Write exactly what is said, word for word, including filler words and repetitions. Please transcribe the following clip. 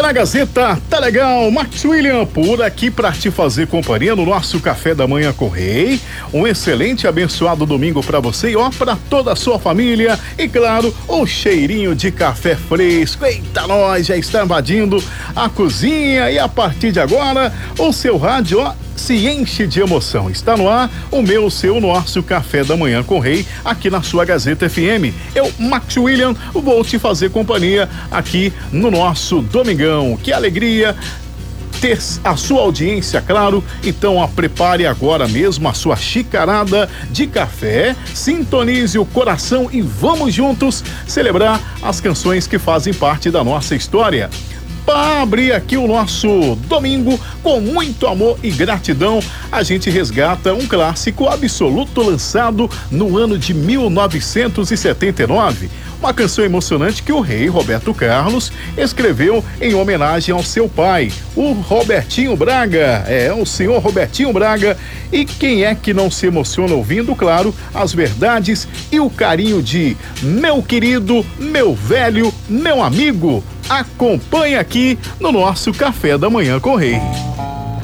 na Gazeta, tá legal? Max William por aqui pra te fazer companhia no nosso Café da Manhã com Rei. Um excelente e abençoado domingo pra você e ó, pra toda a sua família. E claro, o cheirinho de café fresco. Eita, nós já está invadindo a cozinha e a partir de agora, o seu rádio, ó, se enche de emoção. Está no ar o meu, o seu, nosso Café da Manhã com Rei, aqui na sua Gazeta F M. Eu, Max William, vou te fazer companhia aqui no nosso Domingão. Que alegria ter a sua audiência, claro. Então, ó, prepare agora mesmo a sua xícarada de café, sintonize o coração e vamos juntos celebrar as canções que fazem parte da nossa história. Para abrir aqui o nosso domingo com muito amor e gratidão, a gente resgata um clássico absoluto lançado no ano de mil novecentos e setenta e nove. Uma canção emocionante que o rei Roberto Carlos escreveu em homenagem ao seu pai, o Robertinho Braga. É, o senhor Robertinho Braga. E quem é que não se emociona ouvindo, claro, as verdades e o carinho de meu querido, meu velho, meu amigo. Acompanhe aqui no nosso Café da Manhã com Rei.